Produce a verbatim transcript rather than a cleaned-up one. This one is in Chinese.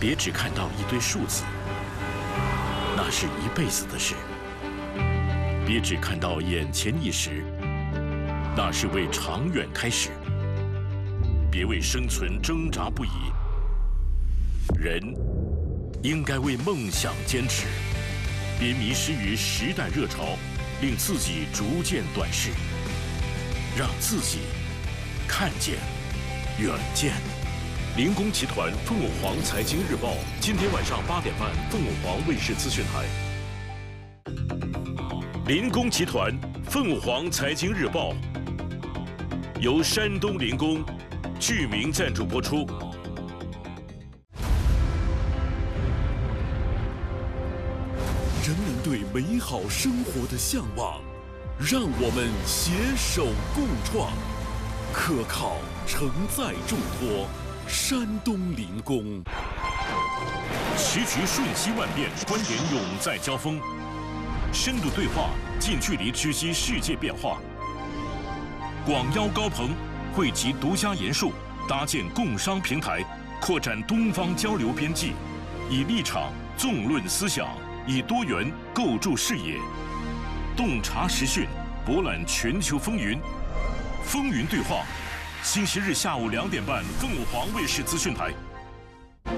别只看到一堆数字，那是一辈子的事；别只看到眼前一时，那是为长远开始。别为生存挣扎不已，人应该为梦想坚持。别迷失于时代热潮，令自己逐渐短视，让自己看见远见。林工集团凤舞凰财经日报，今天晚上八点半，凤舞凰卫视资讯台。林工集团凤舞凰财经日报由山东林工剧名赞助播出。 人们对美好生活的向往，让我们携手共创，可靠承载重托。山东林工， 时局瞬息万变，观点永在交锋，深度对话，近距离直击世界变化。广邀高朋，汇集独家研述，搭建共商平台，扩展东方交流边际，以立场纵论思想，以多元构筑视野，洞察时讯，博览全球风云，风云对话。星期日下午两点半，凤舞凰卫视资讯台。